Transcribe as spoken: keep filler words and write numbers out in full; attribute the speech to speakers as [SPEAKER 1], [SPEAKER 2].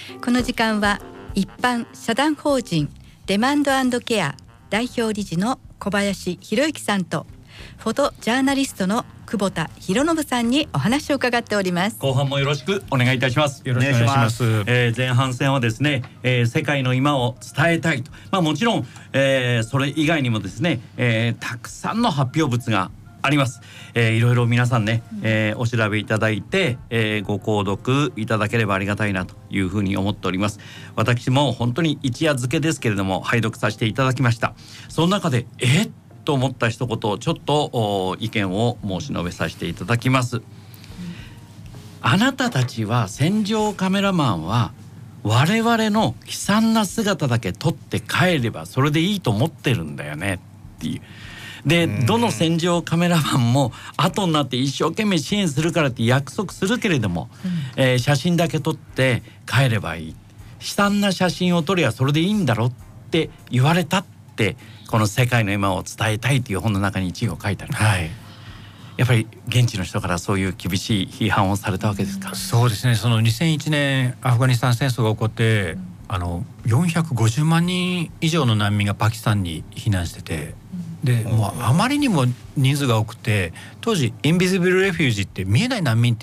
[SPEAKER 1] この時間は一般社団法人デマンド&ケア代表理事の小林博之さんとフォトジャーナリストの久保田博信さんにお話を伺っております。
[SPEAKER 2] 後半もよろしくお願いいたします。
[SPEAKER 3] よろしくお願いします。
[SPEAKER 2] えー、前半戦はですね、えー、世界の今を伝えたいと、まあ、もちろん、えー、それ以外にもですね、えー、たくさんの発表物があります。えー、いろいろ皆さんね、えー、お調べいただいて、えー、ご購読いただければありがたいなというふうに思っております。私も本当に一夜漬けですけれども拝読させていただきました。その中でえっと思った一言をちょっと意見を申し述べさせていただきます。あなたたちは戦場カメラマンは我々の悲惨な姿だけ撮って帰ればそれでいいと思ってるんだよねっていう。でどの戦場カメラマンも後になって一生懸命支援するからって約束するけれども、うんえー、写真だけ撮って帰ればいい、悲惨な写真を撮ればそれでいいんだろって言われたって、この世界の今を伝えたいという本の中に一行書いてある、はい、やっぱり現地の人からそういう厳しい批判をされたわけですか。
[SPEAKER 3] そうですね。そのにせんいちねんアフガニスタン戦争が起こって、うん、あのよんひゃくごじゅうまんにん以上の難民がパキスタンに避難してて、でもうあまりにも人数が多くて、当時インビジブルレフュージーって見えない難民って